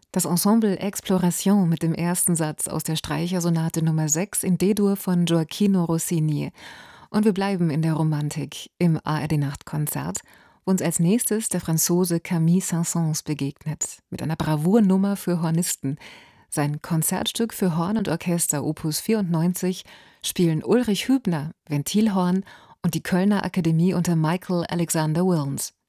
Das Ensemble Exploration mit dem ersten Satz aus der Streichersonate Nummer 6 in D-Dur von Gioacchino Rossini. Und wir bleiben in der Romantik im ARD-Nachtkonzert, wo uns als nächstes der Franzose Camille Saint-Saëns begegnet, mit einer Bravournummer für Hornisten. Sein Konzertstück für Horn und Orchester Opus 94 spielen Ulrich Hübner, Ventilhorn und die Kölner Akademie unter Michael Alexander Wilms.